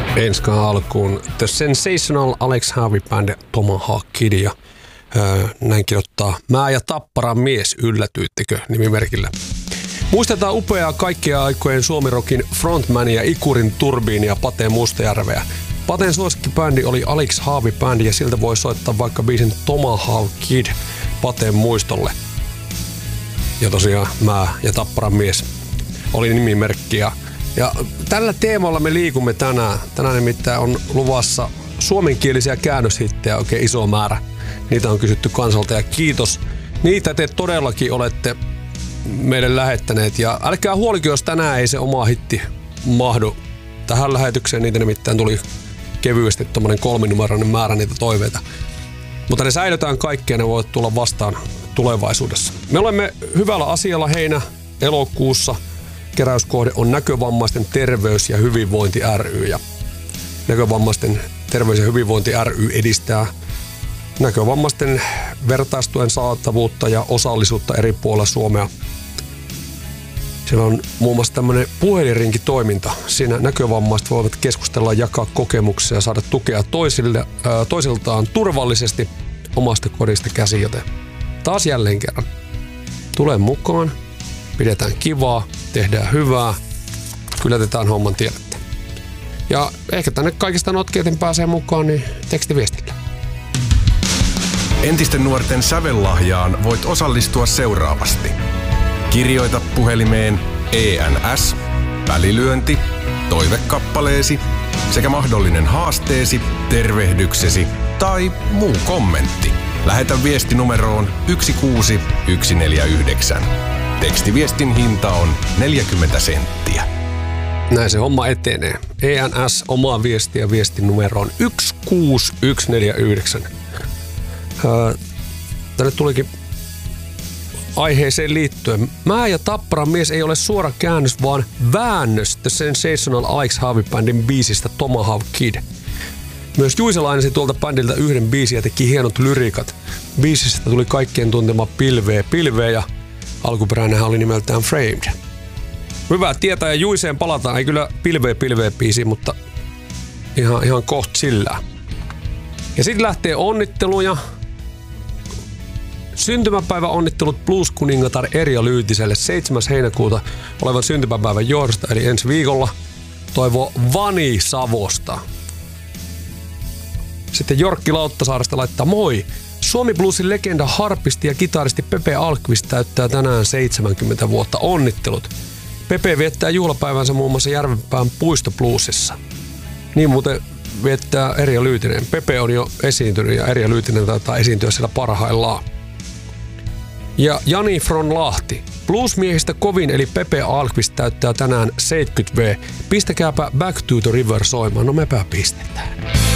Ensi alkuun The Sensational Alex Harvey Band, Tomahawk Kid ja näin kirjoittaa Mä ja Tapparan mies, yllätyittekö nimimerkillä. Muistetaan upeaa kaikkien aikojen suomirokin frontmania Ikurin Turbiinia Pate Mustajärveä. Paten suosikkibändi oli Alex Harvey Band ja siltä voi soittaa vaikka biisin Tomahawk Kid Paten muistolle. Ja tosiaan Mä ja Tapparan mies oli nimimerkki ja tällä teemalla me liikumme tänään. Tänään nimittäin on luvassa suomenkielisiä käännöshittejä oikein iso määrä. Niitä on kysytty kansalta ja kiitos. Niitä te todellakin olette meille lähettäneet. Ja älkää huolikin, jos tänään ei se oma hitti mahdu tähän lähetykseen. Niitä nimittäin tuli kevyesti tommonen 3-numeroinen määrä niitä toiveita. Mutta ne säilytään kaikkea, ne voivat tulla vastaan tulevaisuudessa. Me olemme hyvällä asialla elokuussa. Keräyskohde on Näkövammaisten terveys- ja hyvinvointi ry. Ja Näkövammaisten terveys- ja hyvinvointi ry edistää näkövammaisten vertaistuen saatavuutta ja osallisuutta eri puolilla Suomea. Siellä on muun muassa tämmöinen puhelinrinkitoiminta. Siinä näkövammaiset voivat keskustella, jakaa kokemuksia ja saada tukea toisiltaan turvallisesti omasta kodista käsin. Joten taas jälleen kerran. Tule mukaan, pidetään kivaa, tehdään hyvää, kylätetään homman tiedettä. Ja ehkä tänne kaikista notkeiten pääsee mukaan, niin tekstiviestillä. Entisten nuorten sävellahjaan voit osallistua seuraavasti. Kirjoita puhelimeen ENS, välilyönti, toivekappaleesi sekä mahdollinen haasteesi, tervehdyksesi tai muu kommentti. Lähetä viesti numeroon 16149. Tekstiviestin hinta on 40 senttiä. Näin se homma etenee. ENS omaa viestiä viestin numeroon 16149. Tänne tulikin aiheeseen liittyen. Mä ja Tapparan mies ei ole suora käännös, vaan väännös The Sensational Alex Harvey Bandin biisistä Tomahawk Kid. Myös Juise lainasi tuolta bändiltä yhden biisin ja teki hienot lyriikat. Biisistä tuli kaikkien tuntema Pilveä ja alkuperäinenhän oli nimeltään Framed. Hyvä tietää ja Juiseen palataan. Ei kyllä Pilveä biisi, mutta ihan kohta sillä. Ja sitten lähtee onnitteluja. Syntymäpäiväonnittelut blues-kuningatar Erja Lyytiselle 7. heinäkuuta olevan syntymäpäivän johdosta, eli ensi viikolla. Toivoo Vani Savosta. Sitten Jorkki Lauttasaaresta laittaa moi. Suomi Bluesin legenda, harpisti ja kitaristi Pepe Alkvist täyttää tänään 70 vuotta. Onnittelut. Pepe viettää juhlapäivänsä muun muassa Järvenpään puistobluesissa. Niin muuten viettää Erja Lyytinen. Pepe on jo esiintynyt ja Erja Lyytinen taitaa esiintyä siellä parhaillaan. Ja Jani from Lahti. Bluesmiehistä kovin eli Pepe Alkvist täyttää tänään 70V. Pistäkääpä Back to the River soimaan. No mepä pistetään.